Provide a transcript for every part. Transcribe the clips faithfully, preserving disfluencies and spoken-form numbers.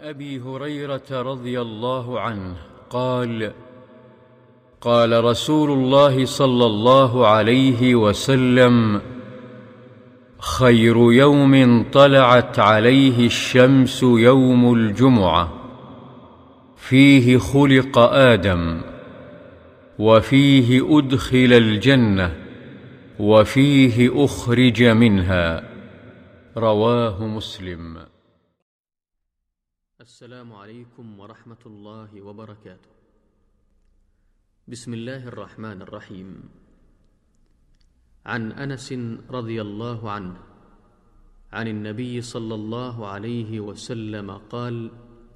أبي هريرة رضي الله عنه قال: قال رسول الله صلى الله عليه وسلم: خير يوم طلعت عليه الشمس يوم الجمعة، فيه خلق آدم، وفيه أدخل الجنة، وفيه أخرج منها. رواه مسلم. السلام عليكم ورحمة الله وبركاته. بسم الله الرحمن الرحيم. عن أنس رضي الله عنه عن النبي صلى الله عليه وسلم قال: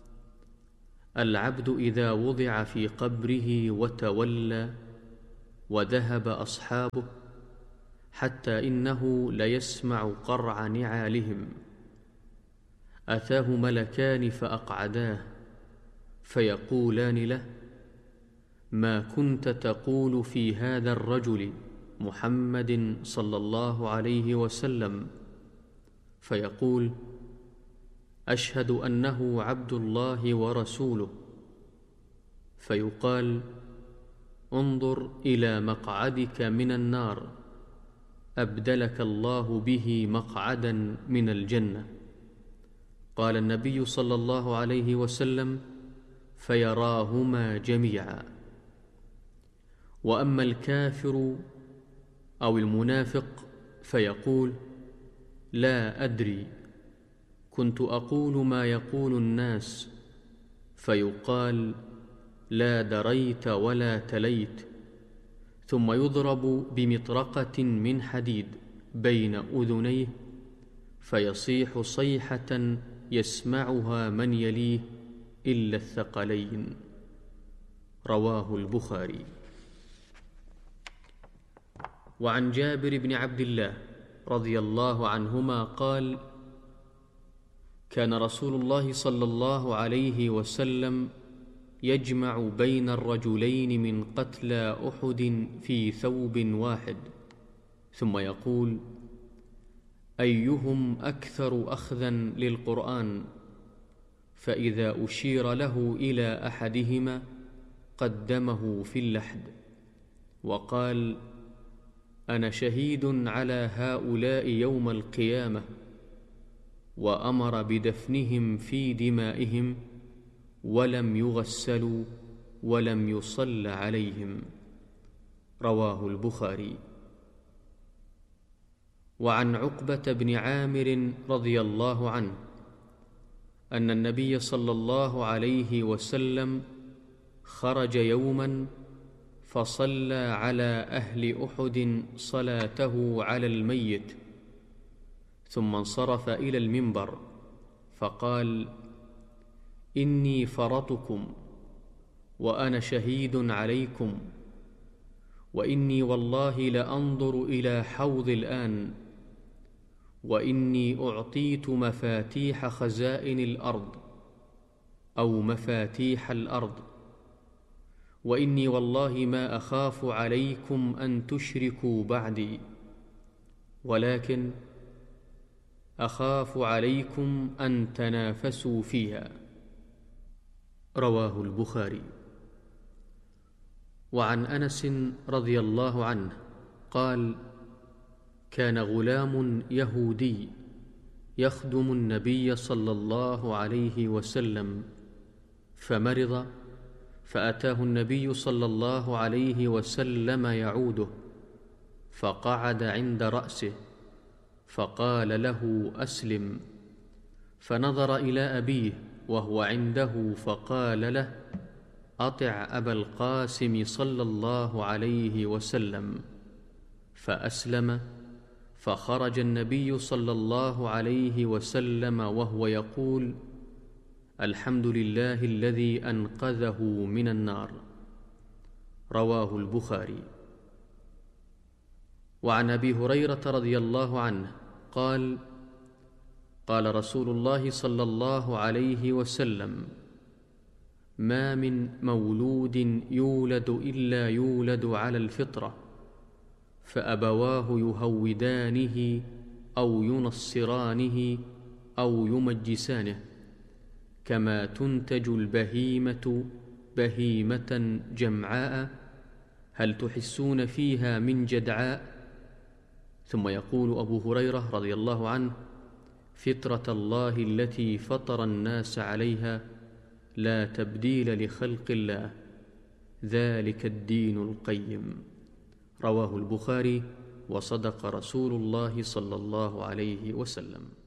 العبد إذا وضع في قبره وتولى وذهب أصحابه حتى إنه ليسمع قرع نعالهم، أتاه ملكان فأقعداه فيقولان له: ما كنت تقول في هذا الرجل محمد صلى الله عليه وسلم؟ فيقول: أشهد أنه عبد الله ورسوله. فيقال: انظر إلى مقعدك من النار، أبدلك الله به مقعدا من الجنة. قال النبي صلى الله عليه وسلم: فيراهما جميعا. وأما الكافر أو المنافق فيقول: لا أدري، كنت أقول ما يقول الناس. فيقال: لا دريت ولا تليت. ثم يضرب بمطرقة من حديد بين أذنيه فيصيح صيحة يسمعها من يليه إلا الثقلين. رواه البخاري. وعن جابر بن عبد الله رضي الله عنهما قال: كان رسول الله صلى الله عليه وسلم يجمع بين الرجلين من قتلى أحد في ثوب واحد، ثم يقول: أيهم أكثر أخذا للقرآن؟ فإذا أشير له إلى أحدهما قدمه في اللحد وقال: أنا شهيد على هؤلاء يوم القيامة، وأمر بدفنهم في دمائهم ولم يغسلوا ولم يصل عليهم. رواه البخاري. وعن عقبة بن عامر رضي الله عنه أن النبي صلى الله عليه وسلم خرج يوما فصلى على أهل أحد صلاته على الميت، ثم انصرف إلى المنبر فقال: إني فرطكم وأنا شهيد عليكم، وإني والله لأنظر إلى حوض الآن، وإني أعطيت مفاتيح خزائن الأرض أو مفاتيح الأرض، وإني والله ما أخاف عليكم أن تشركوا بعدي، ولكن أخاف عليكم أن تنافسوا فيها. رواه البخاري. وعن أنس رضي الله عنه قال: كان غلام يهودي يخدم النبي صلى الله عليه وسلم فمرض، فأتاه النبي صلى الله عليه وسلم يعوده، فقعد عند رأسه فقال له: أسلم. فنظر إلى أبيه وهو عنده فقال له: أطع أبا القاسم صلى الله عليه وسلم. فأسلم، فخرج النبي صلى الله عليه وسلم وهو يقول: الحمد لله الذي أنقذه من النار. رواه البخاري. وعن أبي هريرة رضي الله عنه قال: قال رسول الله صلى الله عليه وسلم: ما من مولود يولد إلا يولد على الفطرة، فأبواه يهودانه أو ينصرانه أو يمجسانه، كما تنتج البهيمة بهيمة جمعاء هل تحسون فيها من جدعاء؟ ثم يقول أبو هريرة رضي الله عنه: فطرة الله التي فطر الناس عليها لا تبديل لخلق الله، ذلك الدين القيم. رواه البخاري، وصدق رسول الله صلى الله عليه وسلم.